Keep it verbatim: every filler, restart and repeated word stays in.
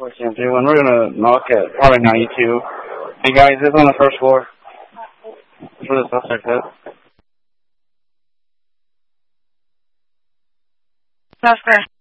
four C M two one. We're going to knock at probably ninety-two. Hey guys, this is on the first floor. That's where the suspect is. Suspect.